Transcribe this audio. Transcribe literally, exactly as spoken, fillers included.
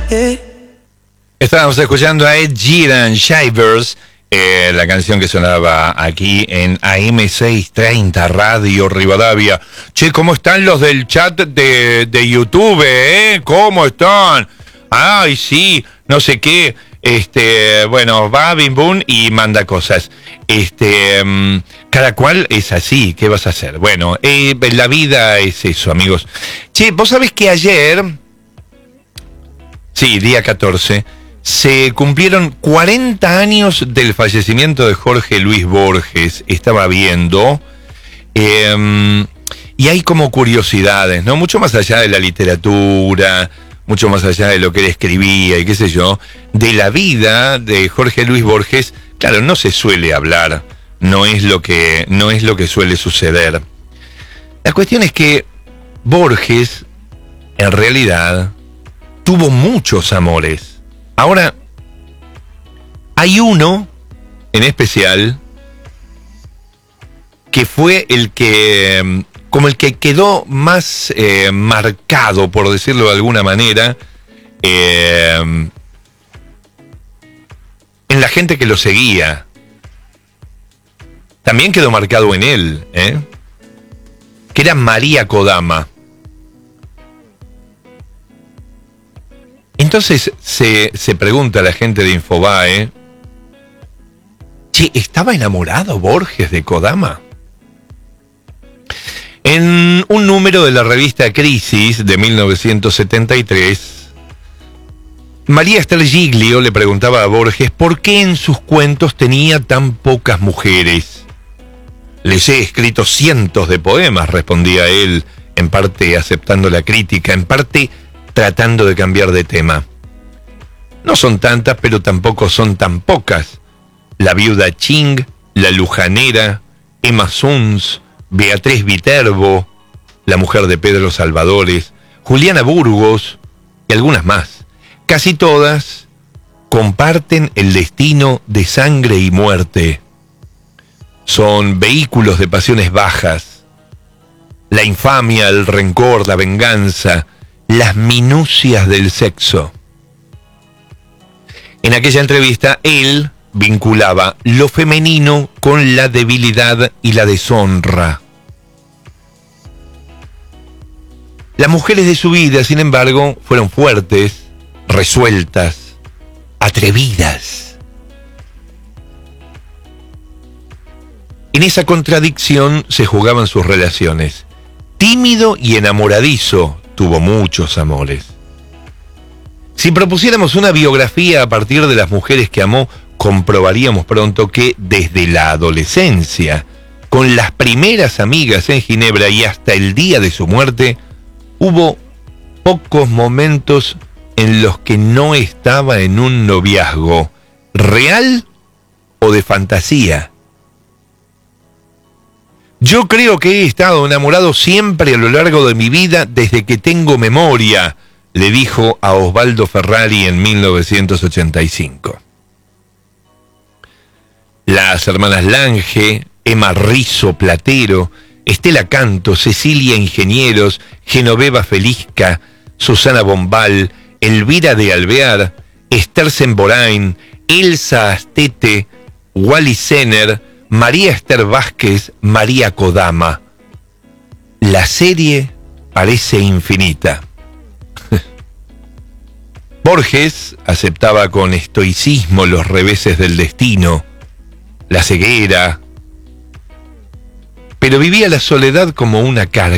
Eh. Estábamos escuchando a Ed Sheeran, Shivers, eh, la canción que sonaba aquí en A M seiscientos treinta Radio Rivadavia. Che, ¿cómo están los del chat de, de YouTube, eh? ¿Cómo están? Ay, sí, no sé qué. Este, bueno, va Bim Bum y manda cosas. Este, um, cada cual es así, ¿qué vas a hacer? Bueno, eh, la vida es eso, amigos. Che, vos sabés que ayer, sí, día catorce, se cumplieron cuarenta años del fallecimiento de Jorge Luis Borges. Estaba viendo, eh, y hay como curiosidades, ¿no? Mucho más allá de la literatura, mucho más allá de lo que él escribía y qué sé yo, de la vida de Jorge Luis Borges, claro, no se suele hablar, no es lo que, no es lo que suele suceder. La cuestión es que Borges, en realidad, tuvo muchos amores. Ahora, hay uno en especial que fue el que, como el que quedó más eh, marcado, por decirlo de alguna manera, eh, en la gente que lo seguía. También quedó marcado en él, ¿eh? Que era María Kodama. Entonces se, se pregunta a la gente de Infobae, che, ¿estaba enamorado Borges de Kodama? En un número de la revista Crisis de mil novecientos setenta y tres, María Esther Giglio le preguntaba a Borges por qué en sus cuentos tenía tan pocas mujeres. Les he escrito cientos de poemas, respondía él, en parte aceptando la crítica, en parte tratando de cambiar de tema. No son tantas, pero tampoco son tan pocas. La viuda Ching, la lujanera, Emma Suns, Beatriz Viterbo, la mujer de Pedro Salvadores, Juliana Burgos y algunas más. Casi todas comparten el destino de sangre y muerte. Son vehículos de pasiones bajas. La infamia, el rencor, la venganza, las minucias del sexo. En aquella entrevista, él vinculaba lo femenino con la debilidad y la deshonra. Las mujeres de su vida, sin embargo, fueron fuertes, resueltas, atrevidas. En esa contradicción se jugaban sus relaciones. Tímido y enamoradizo, tuvo muchos amores. Si propusiéramos una biografía a partir de las mujeres que amó, comprobaríamos pronto que desde la adolescencia, con las primeras amigas en Ginebra y hasta el día de su muerte, hubo pocos momentos en los que no estaba en un noviazgo real o de fantasía. Yo creo que he estado enamorado siempre a lo largo de mi vida desde que tengo memoria, le dijo a Osvaldo Ferrari en mil novecientos ochenta y cinco. Las hermanas Lange, Emma Rizzo Platero, Estela Canto, Cecilia Ingenieros, Genoveva Felisca, Susana Bombal, Elvira de Alvear, Esther Semborain, Elsa Astete, Wally Zener, María Esther Vázquez, María Kodama. La serie parece infinita. Borges aceptaba con estoicismo los reveses del destino, la ceguera, pero vivía la soledad como una carga.